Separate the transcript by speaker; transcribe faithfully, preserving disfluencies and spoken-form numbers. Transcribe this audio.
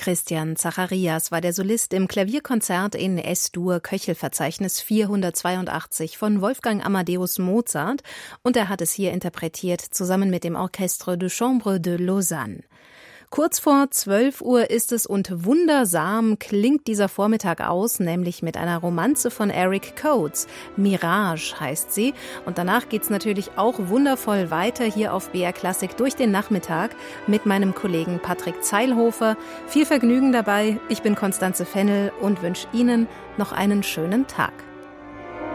Speaker 1: Christian Zacharias war der Solist im Klavierkonzert in Es-Dur Köchelverzeichnis vierhundertzweiundachtzig von Wolfgang Amadeus Mozart und er hat es hier interpretiert zusammen mit dem Orchestre de Chambre de Lausanne. Kurz vor zwölf Uhr ist es und wundersam klingt dieser Vormittag aus, nämlich mit einer Romanze von Eric Coates. Mirage heißt sie. Und danach geht's natürlich auch wundervoll weiter hier auf B R Klassik durch den Nachmittag mit meinem Kollegen Patrick Zeilhofer. Viel Vergnügen dabei. Ich bin Constanze Fennel und wünsche Ihnen noch einen schönen Tag.